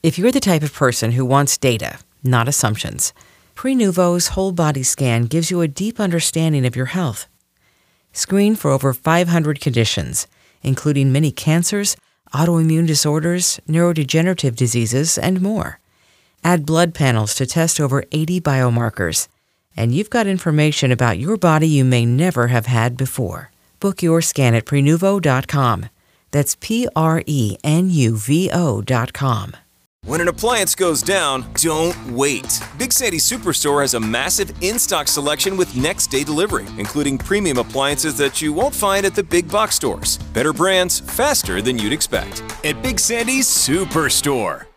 If you're the type of person who wants data, not assumptions, Prenuvo's whole body scan gives you a deep understanding of your health. Screen for over 500 conditions, including many cancers, autoimmune disorders, neurodegenerative diseases, and more. Add blood panels to test over 80 biomarkers, and you've got information about your body you may never have had before. Book your scan at Prenuvo.com. That's Prenuvo.com. When an appliance goes down, don't wait. Big Sandy Superstore has a massive in-stock selection with next-day delivery, including premium appliances that you won't find at the big box stores. Better brands, faster than you'd expect. At Big Sandy's Superstore.